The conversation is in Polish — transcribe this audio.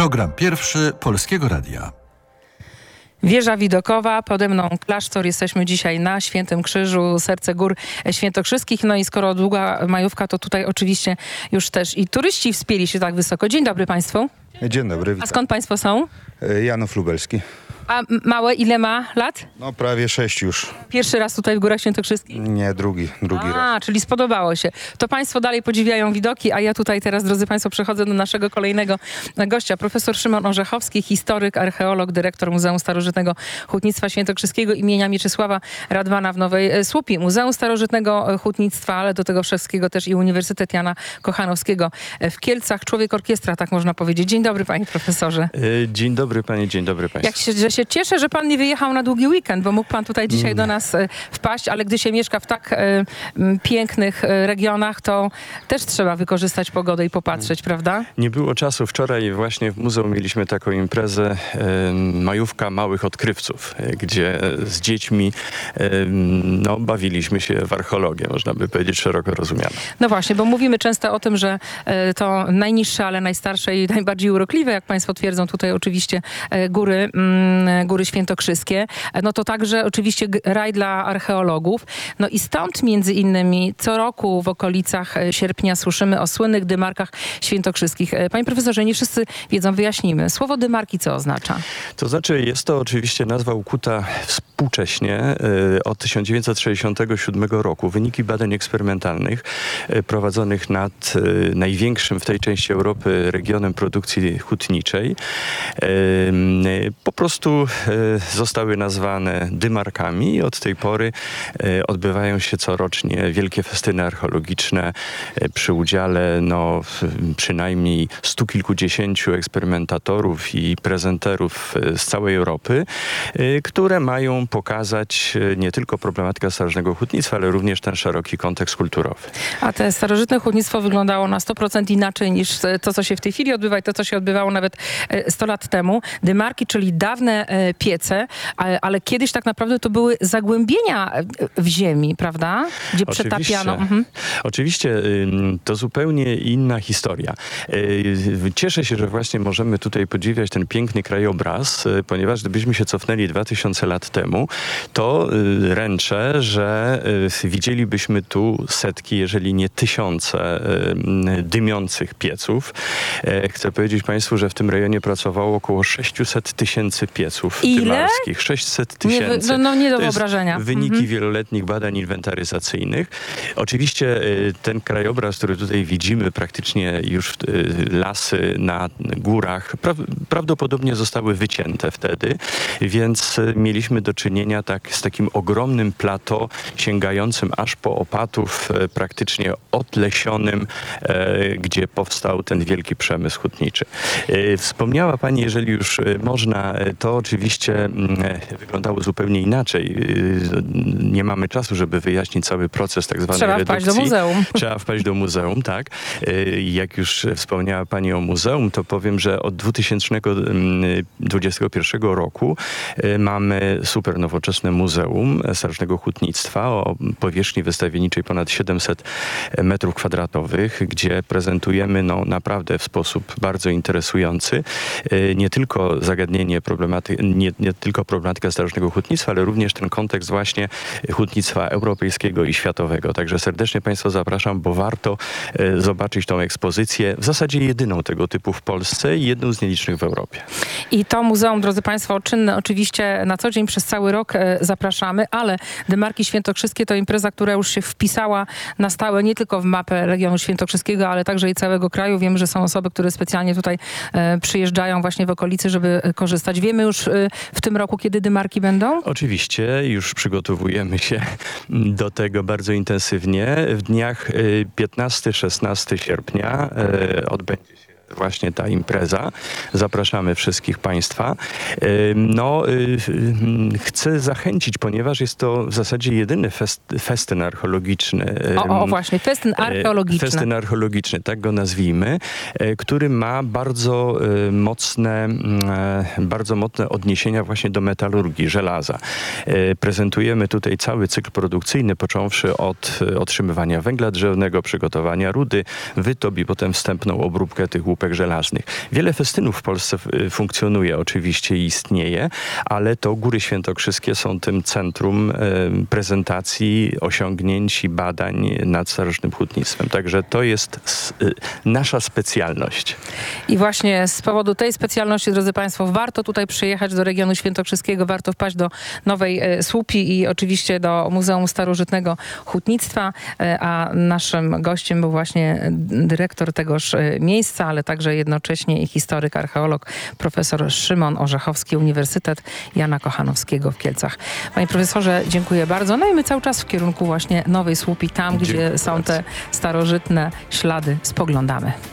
Program pierwszy Polskiego Radia. Wieża widokowa, pode mną klasztor. Jesteśmy dzisiaj na Świętym Krzyżu, serce gór świętokrzyskich. No i skoro długa majówka, to tutaj oczywiście już też i turyści wspięli się tak wysoko. Dzień dobry Państwu. Dzień dobry, witam. A skąd Państwo są? Janów Lubelski. A małe ile ma lat? No prawie 6 już. Pierwszy raz tutaj w Górach Świętokrzyskich? Nie, drugi raz. A, czyli spodobało się. To Państwo dalej podziwiają widoki, a ja tutaj teraz, drodzy Państwo, przechodzę do naszego kolejnego gościa. Profesor Szymon Orzechowski, historyk, archeolog, dyrektor Muzeum Starożytnego Hutnictwa Świętokrzyskiego imienia Mieczysława Radwana w Nowej Słupii. Muzeum Starożytnego Hutnictwa, ale do tego wszystkiego też i Uniwersytet Jana Kochanowskiego w Kielcach. Człowiek orkiestra, tak można powiedzieć. Dzień dobry, panie profesorze. Dzień dobry panie, dzień dobry państwu. Jak się cieszę, że pan nie wyjechał na długi weekend, bo mógł pan tutaj dzisiaj do nas wpaść, ale gdy się mieszka w tak pięknych regionach, to też trzeba wykorzystać pogodę i popatrzeć, prawda? Nie było czasu. Wczoraj właśnie w muzeum mieliśmy taką imprezę majówka małych odkrywców, gdzie z dziećmi bawiliśmy się w archeologię, można by powiedzieć szeroko rozumianą. No właśnie, bo mówimy często o tym, że to najniższe, ale najstarsze i najbardziej urokliwe, jak państwo twierdzą tutaj oczywiście góry świętokrzyskie. No to także oczywiście raj dla archeologów. No i stąd między innymi co roku w okolicach sierpnia słyszymy o słynnych dymarkach świętokrzyskich. Panie profesorze, nie wszyscy wiedzą, wyjaśnimy. Słowo dymarki co oznacza? To znaczy jest to oczywiście nazwa ukuta współcześnie od 1967 roku. Wyniki badań eksperymentalnych prowadzonych nad największym w tej części Europy regionem produkcji hutniczej po prostu zostały nazwane dymarkami i od tej pory odbywają się corocznie wielkie festyny archeologiczne przy udziale przynajmniej 100 kilkudziesięciu eksperymentatorów i prezenterów z całej Europy, które mają pokazać nie tylko problematykę starożytnego hutnictwa, ale również ten szeroki kontekst kulturowy. A te starożytne hutnictwo wyglądało na 100% inaczej niż to, co się w tej chwili odbywa i to, co się odbywało nawet 100 lat temu. Dymarki, czyli dawne piece, ale kiedyś tak naprawdę to były zagłębienia w ziemi, prawda? Gdzie przetapiano. Oczywiście to zupełnie inna historia. Cieszę się, że właśnie możemy tutaj podziwiać ten piękny krajobraz, ponieważ gdybyśmy się cofnęli 2000 lat temu, to ręczę, że widzielibyśmy tu setki, jeżeli nie tysiące dymiących pieców. Chcę powiedzieć państwu, że w tym rejonie pracowało około 600 tysięcy pieców dymarskich. 600 tysięcy. Nie do wyobrażenia. Wyniki wieloletnich badań inwentaryzacyjnych. Oczywiście ten krajobraz, który tutaj widzimy, praktycznie już lasy na górach, prawdopodobnie zostały wycięte wtedy, więc mieliśmy do czynienia z takim ogromnym plateau, sięgającym aż po Opatów, praktycznie odlesionym, gdzie powstał ten wielki przemysł hutniczy. Wspomniała pani, jeżeli już można, to oczywiście wyglądało zupełnie inaczej. Nie mamy czasu, żeby wyjaśnić cały proces tak zwanej redukcji. Trzeba wpaść do muzeum. Trzeba wpaść do muzeum, tak. Jak już wspomniała pani o muzeum, to powiem, że od 2021 roku mamy super nowoczesne Muzeum Starożytnego Hutnictwa o powierzchni wystawienniczej ponad 700 metrów kwadratowych, gdzie prezentujemy naprawdę w sposób bardzo interesujący nie tylko zagadnienie nie tylko problematykę starożytnego hutnictwa, ale również ten kontekst właśnie hutnictwa europejskiego i światowego. Także serdecznie państwa zapraszam, bo warto zobaczyć tą ekspozycję, w zasadzie jedyną tego typu w Polsce i jedną z nielicznych w Europie. I to muzeum, drodzy państwo, czynne oczywiście na co dzień przez cały rok zapraszamy, ale Dymarki Świętokrzyskie to impreza, która już się wpisała na stałe nie tylko w mapę regionu świętokrzyskiego, ale także i całego kraju. Wiemy, że są osoby, które specjalnie tutaj przyjeżdżają właśnie w okolicy, żeby korzystać. Wiemy już w tym roku, kiedy Dymarki będą? Oczywiście, już przygotowujemy się do tego bardzo intensywnie. W dniach 15-16 sierpnia odbędzie się właśnie ta impreza. Zapraszamy wszystkich państwa. Chcę zachęcić, ponieważ jest to w zasadzie jedyny festyn archeologiczny. Właśnie, festyn archeologiczny. Festyn archeologiczny, tak go nazwijmy, który ma bardzo mocne odniesienia właśnie do metalurgii, żelaza. Prezentujemy tutaj cały cykl produkcyjny, począwszy od otrzymywania węgla drzewnego, przygotowania rudy, wytop i potem wstępną obróbkę tych łupów Wyspach Żelaznych. Wiele festynów w Polsce funkcjonuje oczywiście i istnieje, ale to Góry Świętokrzyskie są tym centrum prezentacji, osiągnięć i badań nad starożytnym hutnictwem. Także to jest nasza specjalność. I właśnie z powodu tej specjalności, drodzy Państwo, warto tutaj przyjechać do regionu świętokrzyskiego, warto wpaść do Nowej Słupi i oczywiście do Muzeum Starożytnego Hutnictwa, a naszym gościem był właśnie dyrektor tegoż miejsca, ale także jednocześnie i historyk, archeolog, profesor Szymon Orzechowski, Uniwersytet Jana Kochanowskiego w Kielcach. Panie profesorze, dziękuję bardzo. No i my cały czas w kierunku właśnie Nowej Słupi, tam, gdzie są te starożytne ślady, spoglądamy.